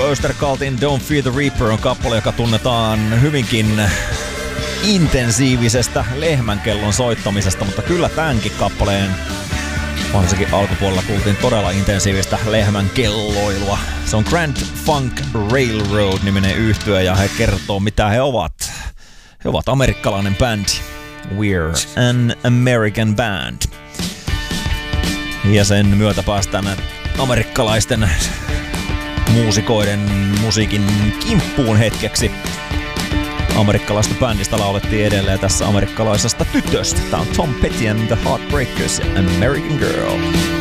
Österkaltin Don't Fear the Reaper on kappale, joka tunnetaan hyvinkin intensiivisestä lehmänkellon soittamisesta, mutta kyllä tämänkin kappaleen varsinkin alkupuolella kuultiin todella intensiivistä lehmänkelloilua. Se on Grand Funk Railroad-niminen yhtye ja he kertoo mitä he ovat. He ovat amerikkalainen bändi. We're an American band. Ja sen myötä päästään amerikkalaisten muusikoiden musiikin kimppuun hetkeksi. Amerikkalaista bändistä laulettiin edelleen tässä amerikkalaisesta tytöstä. Tää on Tom Petty and the Heartbreakers ja American Girl.